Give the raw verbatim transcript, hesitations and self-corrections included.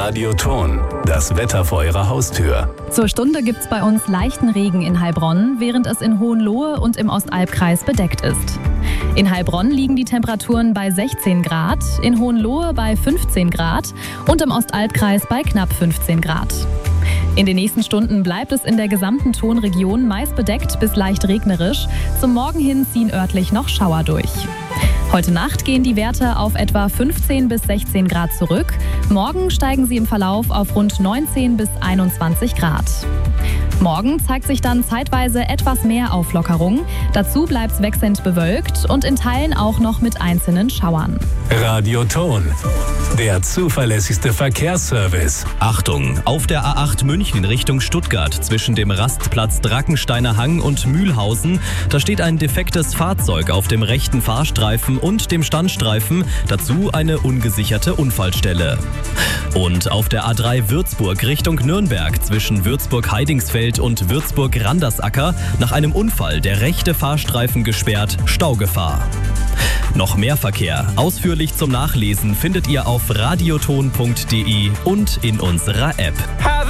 Radioton, das Wetter vor Ihrer Haustür. Zur Stunde gibt's bei uns leichten Regen in Heilbronn, während es in Hohenlohe und im Ostalbkreis bedeckt ist. In Heilbronn liegen die Temperaturen bei sechzehn Grad, in Hohenlohe bei fünfzehn Grad und im Ostalbkreis bei knapp fünfzehn Grad. In den nächsten Stunden bleibt es in der gesamten Tonregion meist bedeckt bis leicht regnerisch. Zum Morgen hin ziehen örtlich noch Schauer durch. Heute Nacht gehen die Werte auf etwa fünfzehn bis sechzehn Grad zurück. Morgen steigen sie im Verlauf auf rund neunzehn bis einundzwanzig Grad. Morgen zeigt sich dann zeitweise etwas mehr Auflockerung. Dazu bleibt es wechselnd bewölkt und in Teilen auch noch mit einzelnen Schauern. Radioton, der zuverlässigste Verkehrsservice. Achtung, auf der A acht München Richtung Stuttgart zwischen dem Rastplatz Drackensteiner Hang und Mühlhausen, da steht ein defektes Fahrzeug auf dem rechten Fahrstreifen und dem Standstreifen, dazu eine ungesicherte Unfallstelle. Und auf der A drei Würzburg Richtung Nürnberg zwischen Würzburg-Heidingsfeld und Würzburg-Randersacker nach einem Unfall der rechte Fahrstreifen gesperrt, Staugefahr. Noch mehr Verkehr, ausführlich zum Nachlesen, findet ihr auf radioton punkt de und in unserer App.